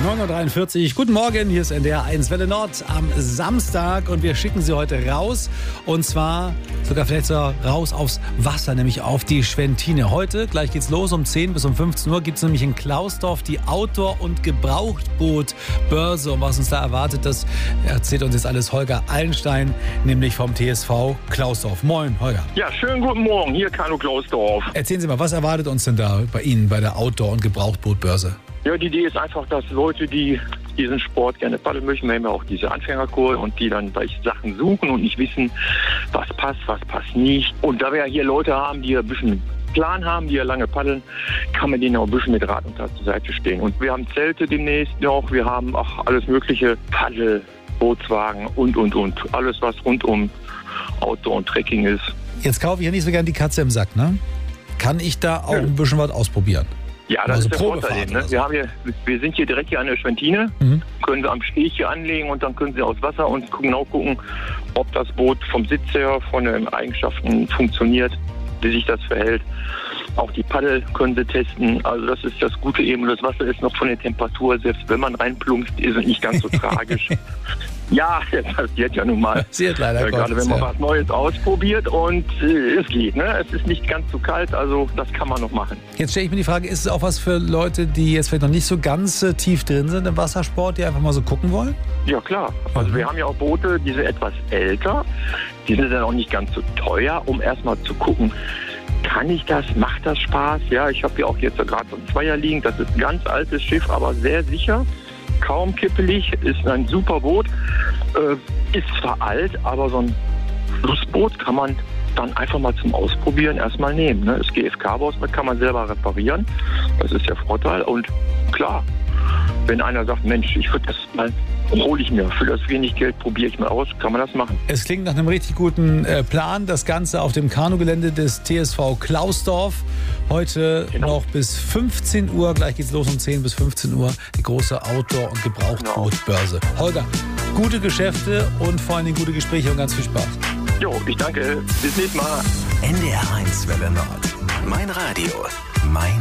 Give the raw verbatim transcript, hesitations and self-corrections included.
neun Uhr dreiundvierzig. Guten Morgen, hier ist N D R eins Welle Nord am Samstag und wir schicken Sie heute raus und zwar sogar vielleicht so raus aufs Wasser, nämlich auf die Schwentine. Heute, gleich geht's los, um zehn bis um fünfzehn Uhr gibt es nämlich in Klausdorf die Outdoor- und Gebrauchtbootbörse. Und was uns da erwartet, das erzählt uns jetzt alles Holger Allenstein, nämlich vom T S V Klausdorf. Moin, Holger. Ja, schönen guten Morgen, hier Kanu Klausdorf. Erzählen Sie mal, was erwartet uns denn da bei Ihnen bei der Outdoor- und Gebrauchtbootbörse? Ja, die Idee ist einfach, dass Leute, die diesen Sport gerne paddeln möchten, wir haben ja auch diese Anfängerkurse und die dann bei Sachen suchen und nicht wissen, was passt, was passt nicht. Und da wir ja hier Leute haben, die ein bisschen Plan haben, die ja lange paddeln, kann man denen auch ein bisschen mit Rat und Tat zur Seite stehen. Und wir haben Zelte demnächst noch, wir haben auch alles mögliche, Paddel, Bootswagen und, und, und. Alles, was rund um Outdoor und Trekking ist. Jetzt kaufe ich ja nicht so gern die Katze im Sack, ne? Kann ich da auch ja. ein bisschen was ausprobieren? Ja, das also ist der Vorteil. Ne? So. Wir, haben hier, wir sind hier direkt hier an der Schwentine, mhm. können Sie am Steg hier anlegen und dann können Sie aus Wasser und genau gucken, ob das Boot vom Sitz her, von den Eigenschaften funktioniert, wie sich das verhält. Auch die Paddel können Sie testen. Also das ist das Gute eben. Das Wasser ist noch von der Temperatur, selbst wenn man reinplumpst, ist es nicht ganz so tragisch. Ja, das passiert ja nun mal. Passiert leider äh, Gerade wenn man ja. was Neues ausprobiert und äh, es geht. Ne? Es ist nicht ganz so kalt, also das kann man noch machen. Jetzt stelle ich mir die Frage, ist es auch was für Leute, die jetzt vielleicht noch nicht so ganz äh, tief drin sind im Wassersport, die einfach mal so gucken wollen? Ja, klar. Also mhm. wir haben ja auch Boote, die sind etwas älter. Die sind dann auch nicht ganz so teuer, um erstmal zu gucken, kann ich das, macht das Spaß? Ja, ich habe hier auch jetzt gerade so ein Zweier liegen. Das ist ein ganz altes Schiff, aber sehr sicher. Kaum kippelig, ist ein super Boot. Äh, ist zwar alt, aber so ein Flussboot kann man dann einfach mal zum Ausprobieren erstmal nehmen. Ne? Das G F K-Baus kann man selber reparieren. Das ist der Vorteil. Und klar, wenn einer sagt, Mensch, ich würde das mal, hole ich mir. Für das wenig Geld probiere ich mal aus, kann man das machen. Es klingt nach einem richtig guten äh, Plan. Das Ganze auf dem Kanugelände des T S V Klausdorf. Heute genau. noch bis fünfzehn Uhr. Gleich geht's los um zehn bis fünfzehn Uhr. Die große Outdoor- und Gebrauchtbootbörse. Genau. Holger, gute Geschäfte und vor allem gute Gespräche und ganz viel Spaß. Jo, ich danke. Bis nächstes Mal. N D R eins Welle Nord. Mein Radio. Mein